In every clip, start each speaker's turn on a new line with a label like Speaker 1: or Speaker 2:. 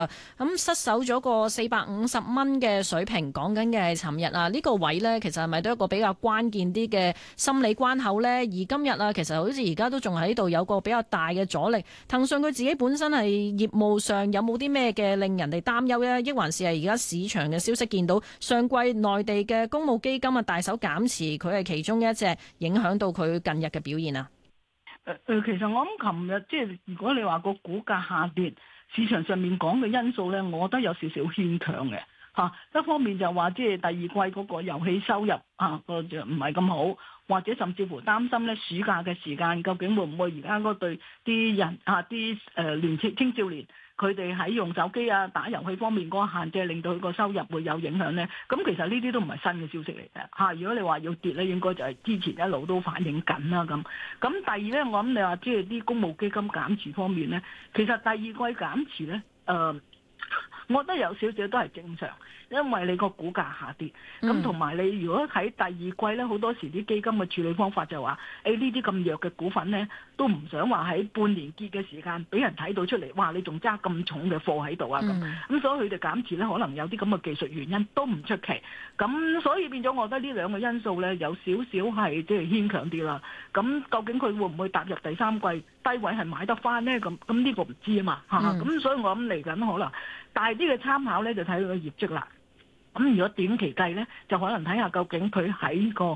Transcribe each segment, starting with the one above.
Speaker 1: 咁失守咗個450蚊嘅水平，講緊嘅係尋日啊，呢個位呢，其實係咪都一個比較關鍵啲嘅心理關口呢？而今日啊，其實好似而家都仲喺度有個比較大嘅阻力。騰訊佢自己本身係業務上有冇啲咩嘅令人哋擔憂呢？抑還是係而家市場嘅消息見到上季內地嘅公募基金啊大手減持，佢係其中一隻影響到佢近日嘅表現啊？
Speaker 2: 其實我諗琴日即係如果你話個股價下跌，市場上面講嘅因素咧，我覺得有少少牽強嘅嚇。一方面就話即係第二季嗰個遊戲收入個就唔係咁好，或者甚至乎擔心咧暑假嘅時間究竟會唔會而家嗰對啲人啲年青少年佢哋喺用手機打遊戲方面嗰個限制，令到佢個收入會有影響咧。咁其實呢啲都唔係新嘅消息嚟嘅嚇。如果你話要跌咧，應該就係之前一路都反映緊啦咁。咁第二咧，我諗你話即係啲公募基金減持方面咧，其實第二季減持咧，我覺得有少少都係正常，因為你個股價下跌，咁同埋你如果喺第二季咧，好多時啲基金嘅處理方法就話，呢啲咁弱嘅股份咧，都唔想話喺半年結嘅時間俾人睇到出嚟，哇！你仲揸咁重嘅貨喺度啊咁，所以佢哋減持咧，可能有啲咁嘅技術原因都唔出奇。咁所以變咗，我覺得呢兩個因素咧，有少少係即係牽強啲啦。咁究竟佢會唔會踏入第三季低位係買得翻咧？咁呢個唔知啊嘛嚇。咁所以我諗嚟緊可能大啲嘅參考咧，就睇佢個業績啦。咁如果短期計咧，就可能睇下究竟佢喺個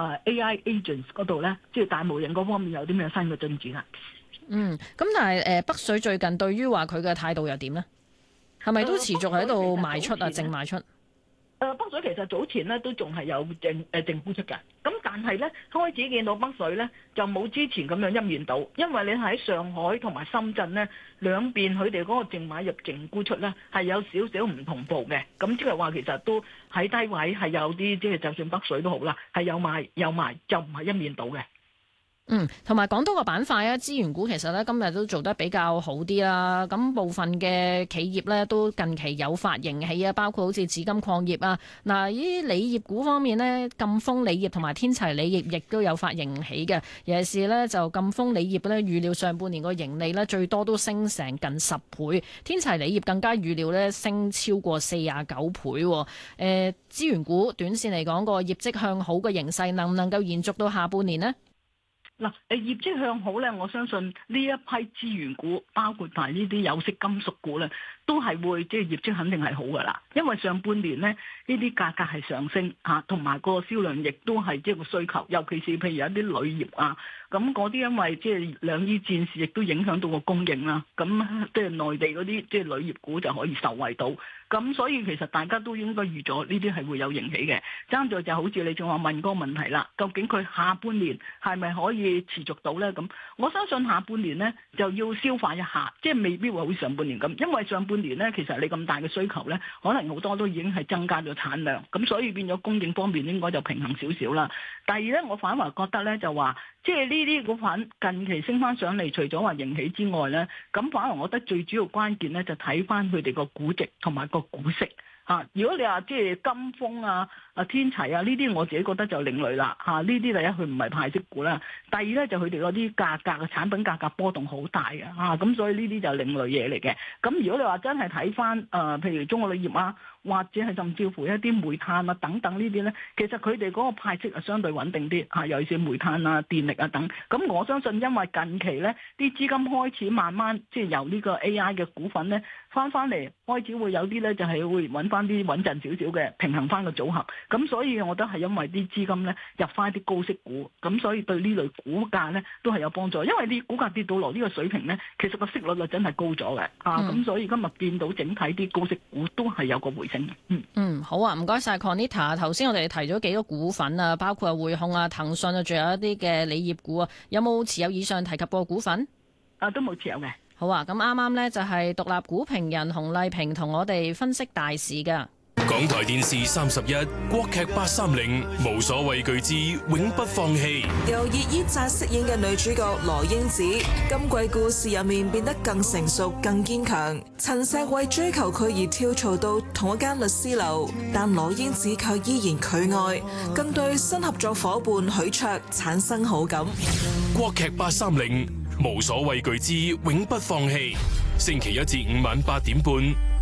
Speaker 2: AI agents 嗰度咧，即係大模型嗰方面有啲咩新嘅進展啦。
Speaker 1: 咁但係北水最近對於話佢嘅態度又點咧？係咪都持續喺度賣出啊？淨賣出？
Speaker 2: 北水其實早前咧都仲係有淨沽出嘅，咁但係咧開始見到北水咧就冇之前咁樣一面倒，因為你喺上海同埋深圳咧兩邊佢哋嗰個淨買入淨沽出咧係有少少唔同步嘅，咁即係話其實都喺低位係有啲即係就算北水都好啦，係有買有賣，就唔係一面倒嘅。
Speaker 1: 同埋講多個板塊啊，資源股其實咧今日都做得比較好啲啦。咁部分嘅企業咧都近期有發盈喜啊，包括好似紫金礦業啊。嗱，呢啲鋰業股方面呢，贛鋒鋰業同埋天齊鋰業亦都有發盈喜嘅。尤其是呢，就贛鋒鋰業咧預料上半年個盈利呢最多都升成近10倍，天齊鋰業更加預料呢升超過49倍。資源股短線嚟講個業績向好嘅形勢能唔能夠延續到下半年呢？
Speaker 2: 嗱，業績向好咧，我相信呢一批資源股，包括埋呢啲有色金屬股咧，都係會即係業績肯定係好噶啦。因為上半年咧呢啲價格係上升同埋個銷量亦都係即係個需求，尤其是譬如有啲鋁業啊，咁嗰啲因為即係兩伊戰事亦都影響到個供應啦，咁即係內地嗰啲即係鋁業股就可以受惠到。咁所以其實大家都應該預咗呢啲係會有盈喜嘅，爭在就好似你仲話問嗰個問題啦，究竟佢下半年係咪可以持續到呢？咁我相信下半年呢就要消化一下，即係未必會好似上半年咁，因為上半年呢其實你咁大嘅需求呢，可能好多都已經係增加咗產量，咁所以變咗供應方面應該就平衡少少啦。第二呢，我反而覺得呢就話，即係呢啲股份近期升翻上嚟，除咗話盈喜之外呢，咁反而我覺得最主要關鍵呢就睇翻佢哋個估值同埋個股息。如果你話即係贛鋒天齊呢啲，我自己覺得就另類啦。呢啲第一佢唔係派息股啦，第二咧就佢哋嗰啲價格嘅產品價格波動好大嘅咁所以呢啲就另類嘢嚟嘅。咁如果你話真係睇翻譬如中國鋁業或者係甚至乎一啲煤炭等等呢啲咧，其實佢哋嗰個派息係相對穩定啲尤其是煤炭電力等。咁我相信因為近期咧啲資金開始慢慢即係由呢個 AI 嘅股份咧翻嚟，開始會有啲咧就係會揾翻啲穩陣少少嘅平衡翻個組合。咁所以我覺得係因為啲資金咧入翻啲高息股，咁所以對呢類股價咧都係有幫助。因為啲股價跌到落呢個水平咧，其實個息率真係高咗嘅咁所以今日見到整體啲高息股都係有個回升嘅。
Speaker 1: 好啊，唔該晒 Conita。頭先我哋提咗幾個股份啊，包括匯控騰訊仲有一啲嘅鋰業股啊，有冇持有以上提及過股份？
Speaker 2: 都冇持有嘅。
Speaker 1: 好啊，咁啱啱呢就係獨立股評人洪麗萍同我哋分析大市㗎。
Speaker 3: 港台電視31國劇830無所畏懼之永不放棄，
Speaker 4: 由葉依扎飾演嘅女主角羅英子，今季故事入面變得更成熟、更堅強。陳碩為追求佢而跳槽到同一間律師樓，但羅英子卻依然拒愛，更對新合作夥伴許卓產生好感。
Speaker 3: 國劇830無所畏懼之永不放棄。 星期一至五晚8點半。